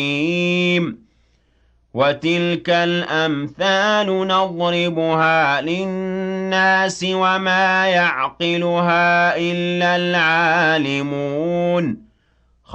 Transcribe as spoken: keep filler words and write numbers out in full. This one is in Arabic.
وَتِلْكَ الْأَمْثَالُ نَضْرِبُهَا لِلنَّاسِ وَمَا يَعْقِلُهَا إِلَّا الْعَالِمُونَ